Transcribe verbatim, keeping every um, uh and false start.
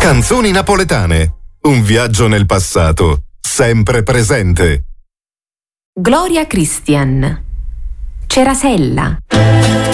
Canzoni napoletane. Un viaggio nel passato, sempre presente. Gloria Christian. Cerasella.